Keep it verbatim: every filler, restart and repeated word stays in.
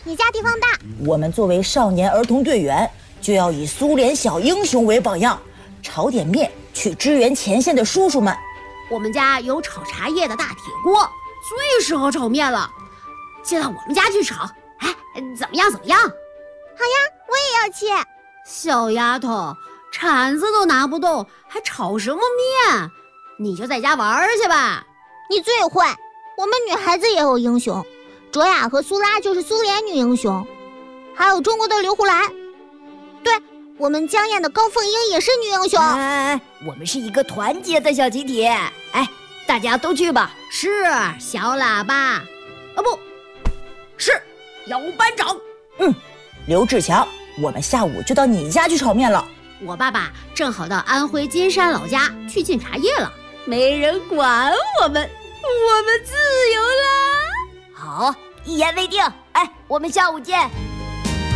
你家地方大。 我们作为少年儿童队员，就要以苏联小英雄为榜样，炒点面去支援前线的叔叔们。 我们家有炒茶叶的大铁锅，最适合炒面了。就到我们家去炒，哎，怎么样？怎么样？好呀，我也要去。 小丫头，铲子都拿不动，还炒什么面？你就在家玩去吧。 你最会。我们女孩子也有英雄，卓雅和苏拉就是苏联女英雄，还有中国的刘胡兰。对，我们江燕的高凤英也是女英雄。 哎，我们是一个团结的小集体。哎，大家都去吧。 是小喇叭，啊不是姚班长。 嗯，刘志强，我们下午就到你家去炒面了。 我爸爸正好到安徽金山老家去进茶叶了，没人管我们，我们自由了。 好，一言为定。哎，我们下午见。